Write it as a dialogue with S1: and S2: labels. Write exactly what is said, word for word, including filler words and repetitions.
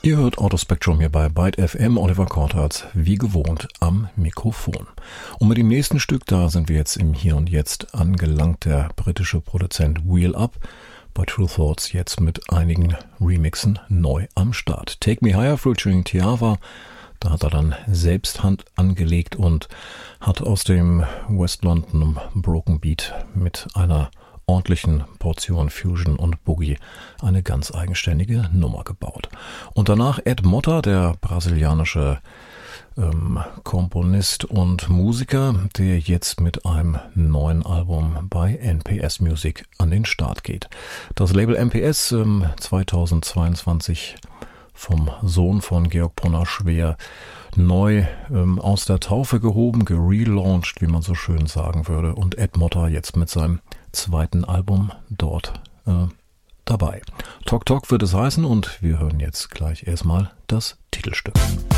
S1: Ihr hört Autospectrum hier bei Byte F M, Oliver Kortarz, wie gewohnt am Mikrofon. Und mit dem nächsten Stück, da sind wir jetzt im Hier und Jetzt angelangt, der britische Produzent Wheel Up, bei True Thoughts jetzt mit einigen Remixen neu am Start. Take Me Higher featuring Tiava, da hat er dann selbst Hand angelegt und hat aus dem West London Broken Beat mit einer ordentlichen Portion Fusion und Boogie eine ganz eigenständige Nummer gebaut. Und danach Ed Motta, der brasilianische ähm, Komponist und Musiker, der jetzt mit einem neuen Album bei N P S Music an den Start geht. Das Label N P S ähm, zweitausendzweiundzwanzig vom Sohn von Georg Brunner-Schwer neu ähm, aus der Taufe gehoben, gerelauncht, wie man so schön sagen würde. Und Ed Motta jetzt mit seinem zweiten Album dort äh, dabei. Tok Tok wird es heißen und wir hören jetzt gleich erstmal das Titelstück.